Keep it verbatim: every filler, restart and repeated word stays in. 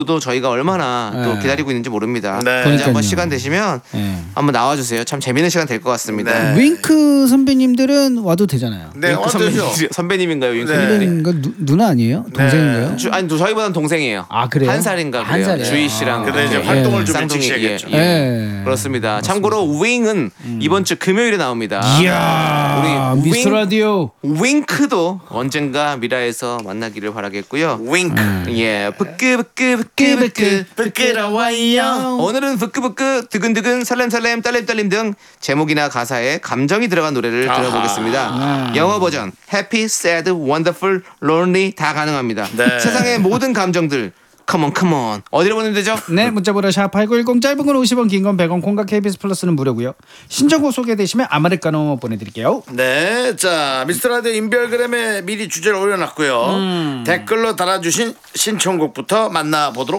또 저희가 얼마나 네. 또 기다리고 있는지 모릅니다. 네. 언제 한번 그러니까요. 시간 되시면 네. 한번 나와주세요. 참 재밌는 시간 될 것 같습니다. 네. 윙크 선배님들은 와도 되잖아요. 네, 윙크 어떠죠? 선배님, 선배님인가요? 윙크 네. 선배님? 선배님인가 누, 누나 아니에요? 동생인가요? 주, 아니 저희보다는 동생이에요. 아, 그래요? 한 살인가 한 그래요. 살이에요? 주희 씨랑. 근데 이제 이렇게 활동을 좀 쌍둥이, 일찍 시작했죠. 예, 예. 예. 그렇습니다. 참고로 윙은 이번 주 금요일에 나옵니다. 이야, 우리 미스터 윙- 라디오. 윙크도 언젠가 미라에서 만나기를 바라겠고요. 윙크. 예, 부끄부끄부끄부끄 부끄러워요. 오늘은 부끄부끄 드근드근 설렘설렘 떨림떨림 등 제목이나 가사에 감정이 들어간 노래를 아하. 들어보겠습니다. 영어 버전 Happy, Sad, Wonderful, Lonely 다 가능합니다. 네. 세상의 모든 감정들 Come on, come on. 어디로 보내면 되죠? 네, 문자번호 샵 팔구일공, 짧은 건 오십 원, 긴 건 백 원, 콩과 케이비에스 플러스는 무료고요. 신청곡 소개되시면 아메리카노 보내드릴게요. 네, 자 미스터라디오 인별그램에 미리 주제를 올려놨고요. 댓글로 달아주신 신청곡부터 만나보도록